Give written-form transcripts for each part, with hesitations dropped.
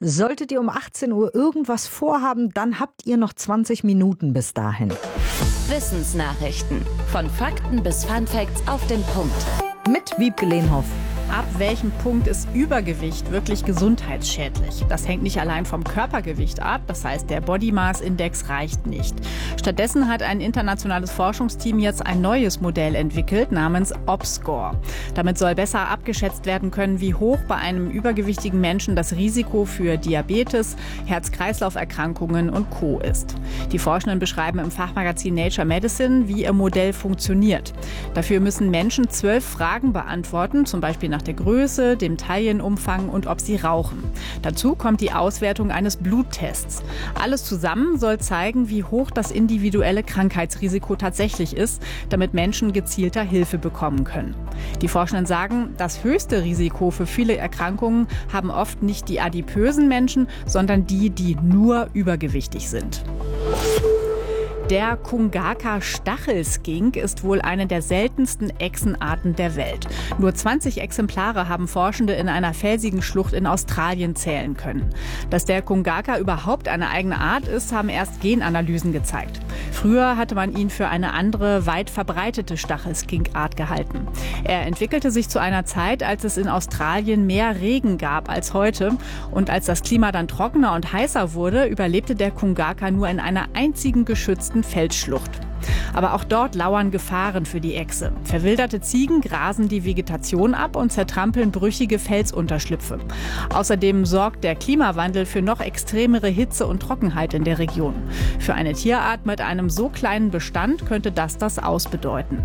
Solltet ihr um 18 Uhr irgendwas vorhaben, dann habt ihr noch 20 Minuten bis dahin. Wissensnachrichten. Von Fakten bis Funfacts auf den Punkt. Mit Wiebke Lehmhoff. Ab welchem Punkt ist Übergewicht wirklich gesundheitsschädlich? Das hängt nicht allein vom Körpergewicht ab, das heißt, der Body Mass Index reicht nicht. Stattdessen hat ein internationales Forschungsteam jetzt ein neues Modell entwickelt namens OBSCORE. Damit soll besser abgeschätzt werden können, wie hoch bei einem übergewichtigen Menschen das Risiko für Diabetes, Herz-Kreislauf-Erkrankungen und Co. ist. Die Forschenden beschreiben im Fachmagazin Nature Medicine, wie ihr Modell funktioniert. Dafür müssen Menschen 12 Fragen beantworten, zum Beispiel nach der Größe, dem Taillenumfang und ob sie rauchen. Dazu kommt die Auswertung eines Bluttests. Alles zusammen soll zeigen, wie hoch das individuelle Krankheitsrisiko tatsächlich ist, damit Menschen gezielter Hilfe bekommen können. Die Forschenden sagen, das höchste Risiko für viele Erkrankungen haben oft nicht die adipösen Menschen, sondern die nur übergewichtig sind. Der Kungaka-Stachelskink ist wohl eine der seltensten Echsenarten der Welt. Nur 20 Exemplare haben Forschende in einer felsigen Schlucht in Australien zählen können. Dass der Kungaka überhaupt eine eigene Art ist, haben erst Genanalysen gezeigt. Früher hatte man ihn für eine andere, weit verbreitete Stachelskinkart gehalten. Er entwickelte sich zu einer Zeit, als es in Australien mehr Regen gab als heute. Und als das Klima dann trockener und heißer wurde, überlebte der Kungaka nur in einer einzigen geschützten Felsschlucht. Aber auch dort lauern Gefahren für die Echse. Verwilderte Ziegen grasen die Vegetation ab und zertrampeln brüchige Felsunterschlüpfe. Außerdem sorgt der Klimawandel für noch extremere Hitze und Trockenheit in der Region. Für eine Tierart mit einem so kleinen Bestand könnte das Aus bedeuten.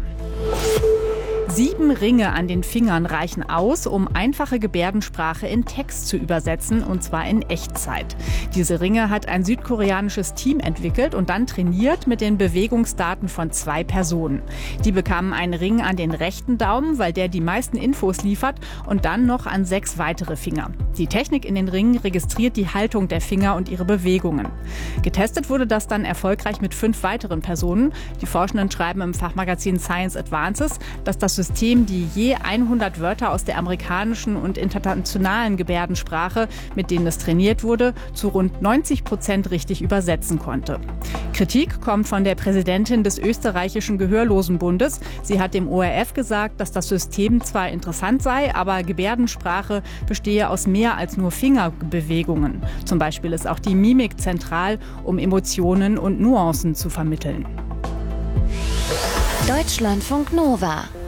7 Ringe an den Fingern reichen aus, um einfache Gebärdensprache in Text zu übersetzen, und zwar in Echtzeit. Diese Ringe hat ein südkoreanisches Team entwickelt und dann trainiert mit den Bewegungsdaten von 2 Personen. Die bekamen einen Ring an den rechten Daumen, weil der die meisten Infos liefert, und dann noch an 6 weitere Finger. Die Technik in den Ringen registriert die Haltung der Finger und ihre Bewegungen. Getestet wurde das dann erfolgreich mit 5 weiteren Personen. Die Forschenden schreiben im Fachmagazin Science Advances, dass das System die je 100 Wörter aus der amerikanischen und internationalen Gebärdensprache, mit denen es trainiert wurde, zu rund 90% richtig übersetzen konnte. Kritik kommt von der Präsidentin des österreichischen Gehörlosenbundes. Sie hat dem ORF gesagt, dass das System zwar interessant sei, aber Gebärdensprache bestehe aus mehr als nur Fingerbewegungen. Zum Beispiel ist auch die Mimik zentral, um Emotionen und Nuancen zu vermitteln. Deutschlandfunk Nova